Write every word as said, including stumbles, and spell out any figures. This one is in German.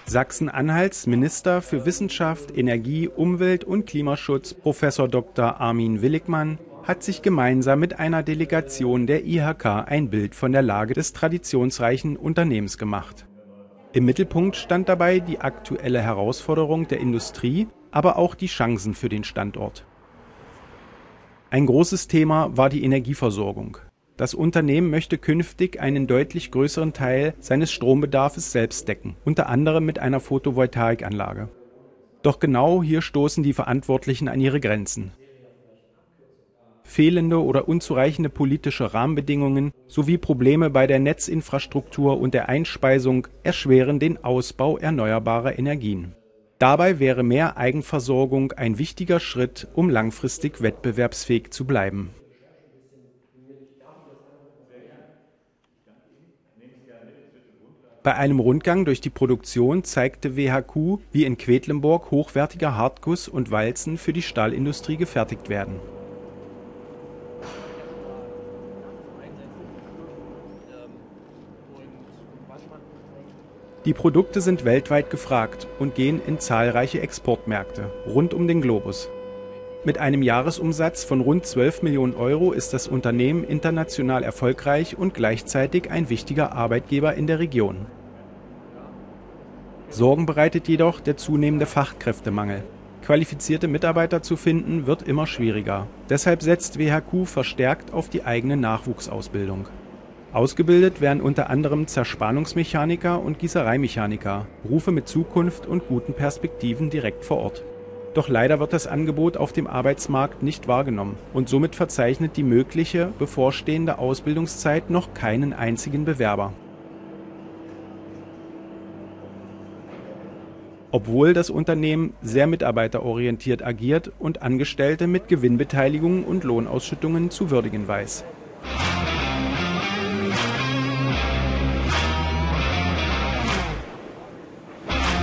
Sachsen-Anhalts Minister für Wissenschaft, Energie, Umwelt und Klimaschutz, Professor Doktor Armin Willigmann, hat sich gemeinsam mit einer Delegation der I H K ein Bild von der Lage des traditionsreichen Unternehmens gemacht. Im Mittelpunkt stand dabei die aktuelle Herausforderung der Industrie, aber auch die Chancen für den Standort. Ein großes Thema war die Energieversorgung. Das Unternehmen möchte künftig einen deutlich größeren Teil seines Strombedarfs selbst decken, unter anderem mit einer Photovoltaikanlage. Doch genau hier stoßen die Verantwortlichen an ihre Grenzen. Fehlende oder unzureichende politische Rahmenbedingungen sowie Probleme bei der Netzinfrastruktur und der Einspeisung erschweren den Ausbau erneuerbarer Energien. Dabei wäre mehr Eigenversorgung ein wichtiger Schritt, um langfristig wettbewerbsfähig zu bleiben. Bei einem Rundgang durch die Produktion zeigte W H Q, wie in Quedlinburg hochwertiger Hartguss und Walzen für die Stahlindustrie gefertigt werden. Die Produkte sind weltweit gefragt und gehen in zahlreiche Exportmärkte rund um den Globus. Mit einem Jahresumsatz von rund zwölf Millionen Euro ist das Unternehmen international erfolgreich und gleichzeitig ein wichtiger Arbeitgeber in der Region. Sorgen bereitet jedoch der zunehmende Fachkräftemangel. Qualifizierte Mitarbeiter zu finden, wird immer schwieriger. Deshalb setzt W H Q verstärkt auf die eigene Nachwuchsausbildung. Ausgebildet werden unter anderem Zerspannungsmechaniker und Gießereimechaniker, Berufe mit Zukunft und guten Perspektiven direkt vor Ort. Doch leider wird das Angebot auf dem Arbeitsmarkt nicht wahrgenommen und somit verzeichnet die mögliche bevorstehende Ausbildungszeit noch keinen einzigen Bewerber. Obwohl das Unternehmen sehr mitarbeiterorientiert agiert und Angestellte mit Gewinnbeteiligungen und Lohnausschüttungen zu würdigen weiß.